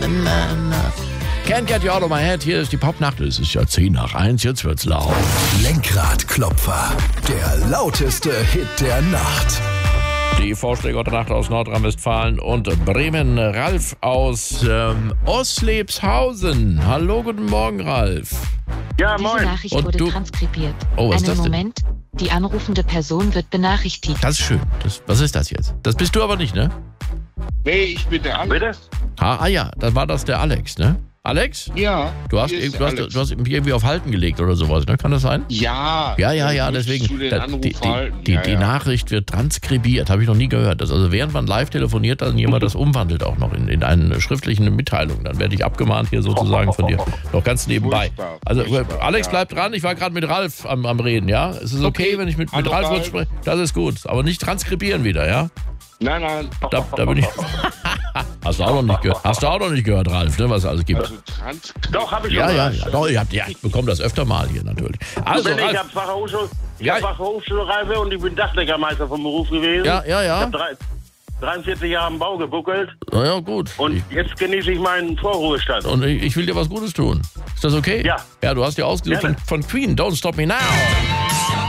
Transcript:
Can't get you out of my head. Hier ist die Popnacht. Es ist ja 10:10. Jetzt wird's laut. Lenkradklopfer. Der lauteste Hit der Nacht. Die Vorschläge der Nacht aus Nordrhein-Westfalen und Bremen. Ralf aus Oslepshausen. Hallo, guten Morgen, Ralf. Ja, moin. Diese Nachricht wurde transkribiert. Oh, was ist das denn? Moment, die anrufende Person wird benachrichtigt. Das ist schön. Was ist das jetzt? Das bist du aber nicht, ne? Nee, ich bin der Alex. Ah ja, dann war das der Alex, ne? Alex? Ja. Du hast mich irgendwie auf Halten gelegt oder sowas, ne? Kann das sein? Ja. Ja, deswegen. Die Nachricht wird transkribiert, habe ich noch nie gehört. Also während man live telefoniert, dann jemand das umwandelt auch noch in eine schriftliche Mitteilung. Dann werde ich abgemahnt hier sozusagen von dir. Noch ganz nebenbei. Also Alex, bleib dran, ich war gerade mit Ralf am Reden, ja? Es ist okay, wenn ich mit Ralf kurz spreche? Das ist gut, aber nicht transkribieren wieder, ja? Nein. Da bin ich... Hast du auch noch nicht gehört, Ralf, ne, was es alles gibt? Doch, habe ich schon gehört. Ja, ich bekomme das öfter mal hier natürlich. Also, ich habe Fachhochschulreife und ich bin Dachdeckermeister vom Beruf gewesen. Ja. Ich habe 43 Jahre im Bau gebuckelt. Na ja, gut. Und jetzt genieße ich meinen Vorruhestand. Und ich will dir was Gutes tun. Ist das okay? Ja. Ja, du hast dir ausgesucht von Queen, Don't Stop Me Now.